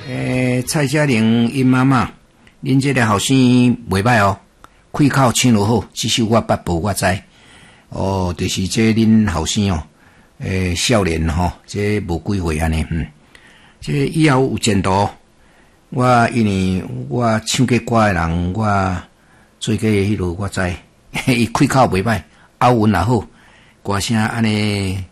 蔡佳玲因妈妈，恁这个后生袂歹哦，开口唱落好，只是我捌报我知。哦，就是这恁后生哦，少年吼，这无几岁安尼，这以后有前途。我因为我唱过歌的人，我做过迄落我知，伊开口袂歹，押韵也好，歌声安尼